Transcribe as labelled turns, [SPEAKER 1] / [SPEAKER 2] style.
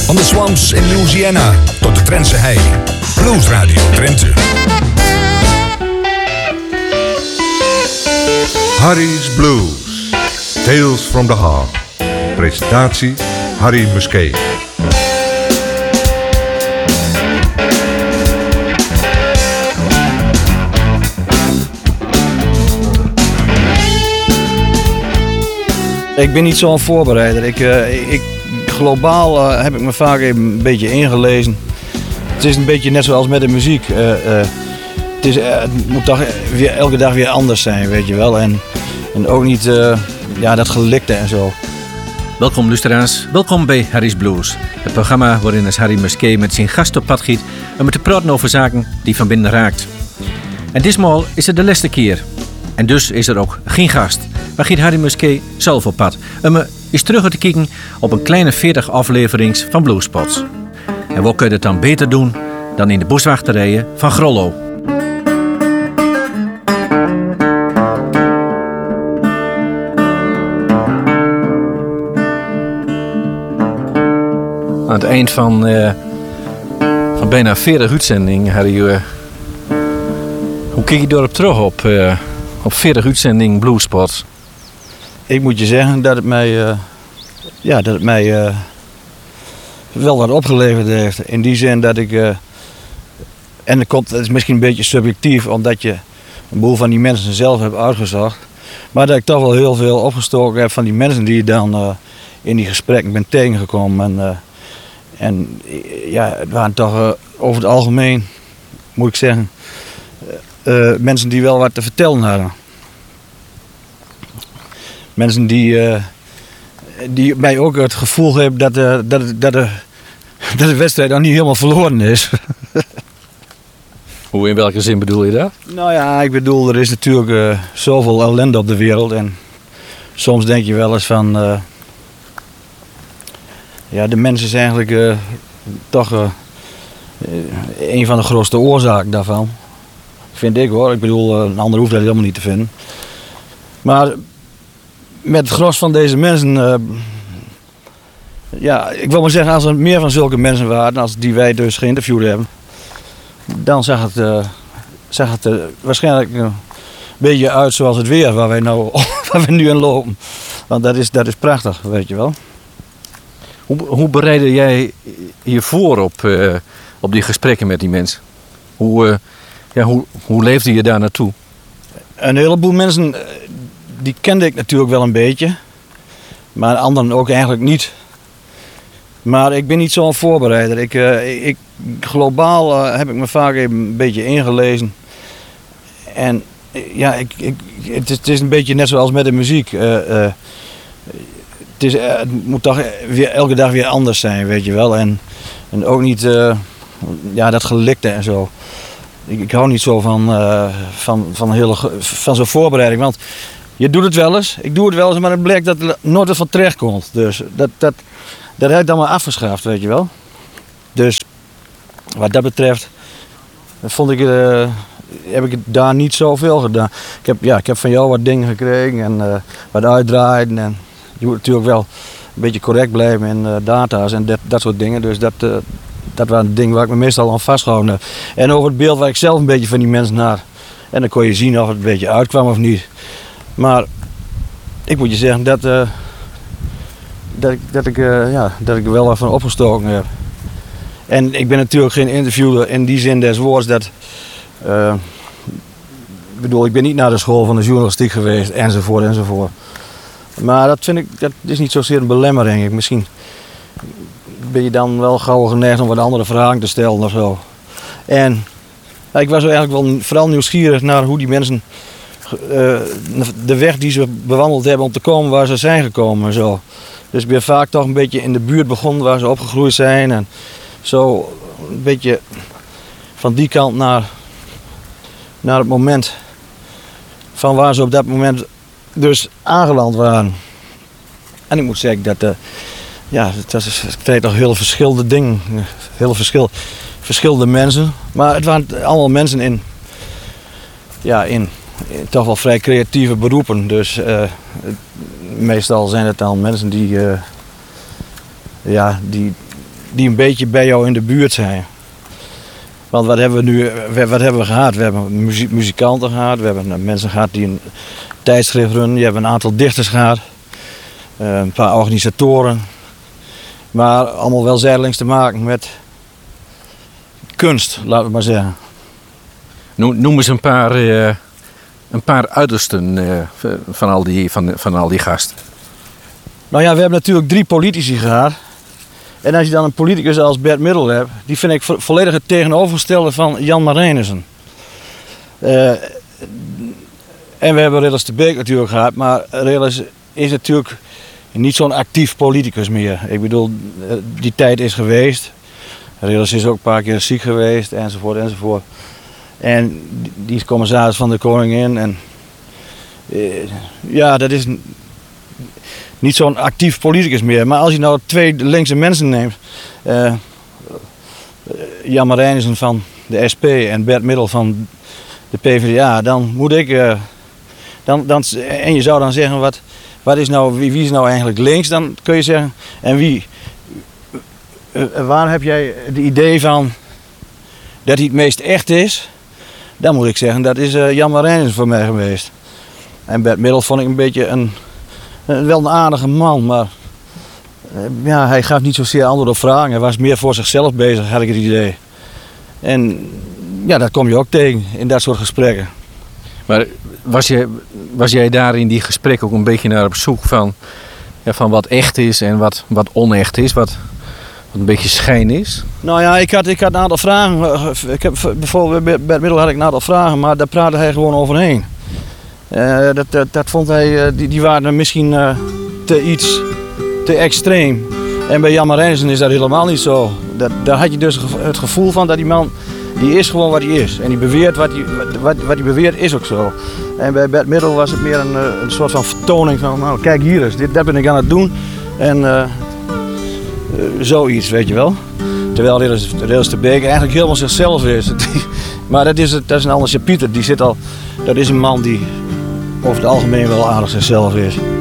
[SPEAKER 1] Van de Swamps in Louisiana tot de Drentse hei. Blues Radio Drenthe.
[SPEAKER 2] Harry's Blues. Tales from the Heart. Presentatie Harry Musquet.
[SPEAKER 3] Ik ben niet zo'n voorbereider. Globaal heb ik me vaak even een beetje ingelezen. Het is een beetje net zoals met de muziek. Het moet toch weer, elke dag weer anders zijn, weet je wel. En ook niet dat gelikte en zo.
[SPEAKER 4] Welkom luisteraars, welkom bij Harry's Blues. Het programma waarin Harry Musquet met zijn gast op pad giet om te praten over zaken die van binnen raakt. En ditmaal is het de laatste keer. En dus is er ook geen gast. Maar giet Harry Musquet zelf op pad. Om eens terug te kijken op een kleine 40 afleverings van Bluespots. En wat kun je het dan beter doen dan in de boswachterijen van Grollo. Aan het eind van bijna 40 uitzendingen, Harry, hoe kijk je daarop terug op 40 uitzendingen Bluespots?
[SPEAKER 3] Ik moet je zeggen dat het mij wel wat opgeleverd heeft. In die zin dat ik... en het is misschien een beetje subjectief, omdat je een boel van die mensen zelf hebt uitgezocht. Maar dat ik toch wel heel veel opgestoken heb van die mensen die je dan in die gesprekken ben tegengekomen. En het waren toch over het algemeen, moet ik zeggen, mensen die wel wat te vertellen hadden. Mensen die mij ook het gevoel hebben dat de wedstrijd nog niet helemaal verloren is.
[SPEAKER 4] Hoe, in welke zin bedoel je dat?
[SPEAKER 3] Nou ja, ik bedoel, er is natuurlijk zoveel ellende op de wereld. En soms denk je wel eens van... de mensen is eigenlijk toch een van de grootste oorzaken daarvan. Vind ik hoor. Ik bedoel, een ander hoeft dat helemaal niet te vinden. Maar met het gros van deze mensen... ik wil maar zeggen, als er meer van zulke mensen waren... als die wij dus geïnterviewd hebben... dan zag het waarschijnlijk een beetje uit zoals het weer waar we nu in lopen. Want dat is prachtig, weet je wel.
[SPEAKER 4] Hoe bereidde jij je voor op die gesprekken met die mensen? Hoe leefde je daar naartoe?
[SPEAKER 3] Een heleboel mensen, die kende ik natuurlijk wel een beetje. Maar anderen ook eigenlijk niet. Maar ik ben niet zo'n voorbereider. Globaal heb ik me vaak even een beetje ingelezen. En het is een beetje net zoals met de muziek. Het moet toch weer, elke dag weer anders zijn, weet je wel. En ook niet dat gelikte en zo. Ik hou niet zo van zo'n voorbereiding. Want je doet het wel eens, ik doe het wel eens, maar het blijkt dat er nooit wat van terecht komt. Dus dat heb ik dan maar afgeschaft, weet je wel. Dus wat dat betreft heb ik daar niet zoveel gedaan. Ik heb van jou wat dingen gekregen en wat uitdraaien. En je moet natuurlijk wel een beetje correct blijven in data's en dat soort dingen. Dus dat waren dingen waar ik me meestal aan vastgehouden heb. En over het beeld waar ik zelf een beetje van die mensen had. En dan kon je zien of het een beetje uitkwam of niet. Maar ik moet je zeggen dat ik er wel wat van opgestoken heb. En ik ben natuurlijk geen interviewer in die zin des woords dat... ik ben niet naar de school van de journalistiek geweest enzovoort. Maar dat is niet zozeer een belemmering. Misschien ben je dan wel gauw geneigd om wat andere vragen te stellen of zo. En ik was eigenlijk wel vooral nieuwsgierig naar hoe die mensen de weg die ze bewandeld hebben om te komen waar ze zijn gekomen en zo. Dus ik ben vaak toch een beetje in de buurt begonnen waar ze opgegroeid zijn en zo een beetje van die kant naar het moment van waar ze op dat moment dus aangeland waren. En ik moet zeggen dat het zijn toch heel verschillende dingen, heel verschillende mensen. Maar het waren allemaal mensen in toch wel vrij creatieve beroepen. Dus meestal zijn het dan mensen die die een beetje bij jou in de buurt zijn. Want wat hebben we nu wat hebben we gehad? We hebben muzikanten gehad, we hebben mensen gehad die een tijdschrift runnen, je hebt een aantal dichters gehad, een paar organisatoren. Maar allemaal wel zijdelings te maken met kunst, laten we maar zeggen.
[SPEAKER 4] Noem eens een paar uitersten van al die gasten.
[SPEAKER 3] Nou ja, we hebben natuurlijk 3 politici gehad. En als je dan een politicus als Bert Middel hebt, die vind ik volledig het tegenovergestelde van Jan Marijnissen. En we hebben Rillis de Beek natuurlijk gehad, maar Rillis is natuurlijk niet zo'n actief politicus meer. Ik bedoel, die tijd is geweest. Rillis is ook een paar keer ziek geweest, enzovoort, enzovoort. En die is commissaris van de Koningin. En ja, dat is niet zo'n actief politicus meer. Maar als je nou 2 linkse mensen neemt, Jan Marijnissen van de SP en Bert Middel van de PvdA, dan moet ik, en je zou dan zeggen, wat is nou, wie is nou eigenlijk links? Dan kun je zeggen, en waar heb jij het idee van dat hij het meest echt is? Dan moet ik zeggen, dat is Jan Marijnissen voor mij geweest. En Bert Middel vond ik een beetje wel een aardige man, maar ja, hij gaf niet zozeer antwoord op vragen. Hij was meer voor zichzelf bezig, had ik het idee. En ja, dat kom je ook tegen in dat soort gesprekken.
[SPEAKER 4] Maar was jij daar in die gesprekken ook een beetje naar op zoek van wat echt is en wat onecht is, wat een beetje schijn is?
[SPEAKER 3] Nou ja, ik had een aantal vragen. Bijvoorbeeld bij Bert Middel had ik een aantal vragen, maar daar praatte hij gewoon overheen. Dat vond hij, die waren misschien te extreem. En bij Jan Marijnissen is dat helemaal niet zo. Daar had je dus het gevoel van dat die man, die is gewoon wat hij is. En die beweert wat hij beweert is ook zo. En bij Bert Middel was het meer een soort van vertoning van, nou kijk hier eens, dat ben ik aan het doen. En zoiets, weet je wel. Terwijl Rillis de Beek eigenlijk helemaal zichzelf is. Maar dat is een ander chapitre. Dat is een man die over het algemeen wel aardig zichzelf is.